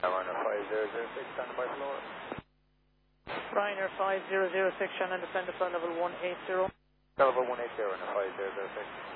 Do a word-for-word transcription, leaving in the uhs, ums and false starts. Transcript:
Ryanair five zero zero six, standing by for lower. Ryanair five zero zero six, Shannon, descend to flight level one eighty. Level one eighty, Ryanair five zero zero six.